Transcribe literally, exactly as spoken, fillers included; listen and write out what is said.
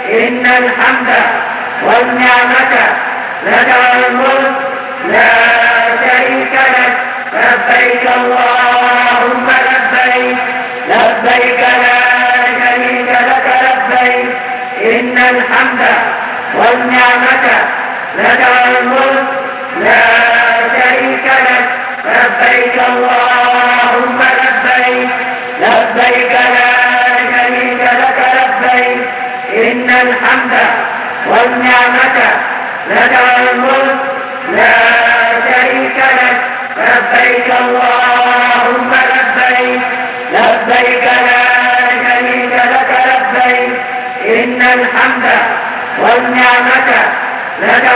إن الحمد والنعمة لك والملك لا شريك لك. لبيك اللهم لبيك لبيك لا شريك لك لبيك. إن الحمد والنعمة لك والملك لا شريك لك. لبيك اللهم لبيك لبيك لا شريك لك لبيك. إن الحمد والنعمة لك والملك لا شريك لك. لبيك اللهم لبيك لبيك لا شريك لك لبيك. إن الحمد والنعمة لك